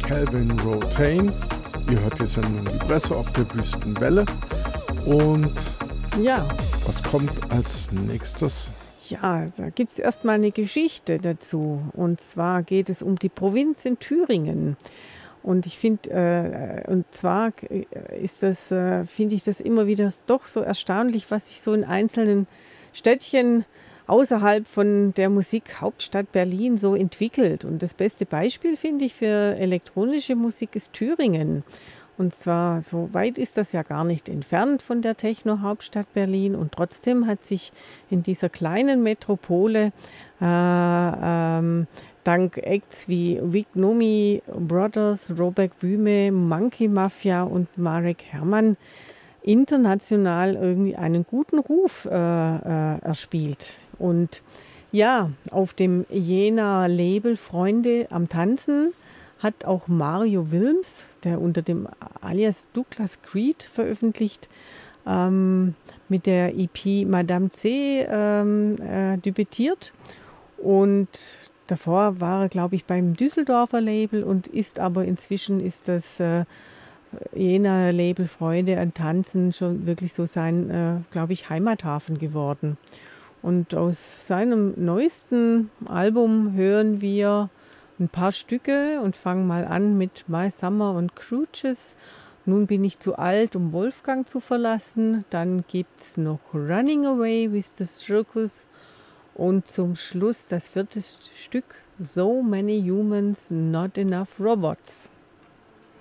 Calvin Rotain. Ihr hört die Sendung Die Presse auf der Wüstenwelle. Und ja, was kommt als nächstes? Ja, da gibt es erstmal eine Geschichte dazu. Und zwar geht es um die Provinz in Thüringen. Und ich finde, finde ich das immer wieder doch so erstaunlich, was sich so in einzelnen Städtchen außerhalb von der Musikhauptstadt Berlin so entwickelt. Und das beste Beispiel, finde ich, für elektronische Musik ist Thüringen. Und zwar, so weit ist das ja gar nicht entfernt von der Techno-Hauptstadt Berlin. Und trotzdem hat sich in dieser kleinen Metropole dank Acts wie Vic Nomi Brothers, Robert Wüme, Monkey Mafia und Marek Herrmann international irgendwie einen guten Ruf erspielt. Und ja, auf dem Jena-Label Freunde am Tanzen hat auch Mario Wilms, der unter dem Alias Douglas Creed veröffentlicht, mit der EP Madame C debütiert. Und davor war er, glaube ich, beim Düsseldorfer Label und inzwischen ist das Jena Label Freude an Tanzen schon wirklich so sein, glaube ich, Heimathafen geworden. Und aus seinem neuesten Album hören wir ein paar Stücke und fangen mal an mit My Summer und Cruises. Nun bin ich zu alt, um Wolfgang zu verlassen. Dann gibt es noch Running Away with the Circus. Und zum Schluss das 4. Stück, So Many Humans, Not Enough Robots.